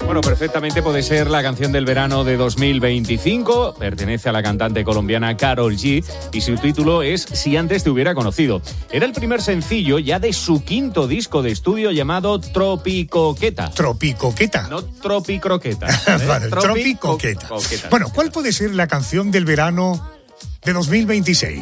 Bueno, perfectamente puede ser la canción del verano de 2025. Pertenece a la cantante colombiana Karol G y su título es Si antes te hubiera conocido. Era el primer sencillo ya de su quinto disco de estudio llamado Tropicoqueta. ¿Tropicoqueta? No Tropicroqueta. Vale, Tropicoqueta. Bueno, ¿cuál puede ser la canción del verano de 2026?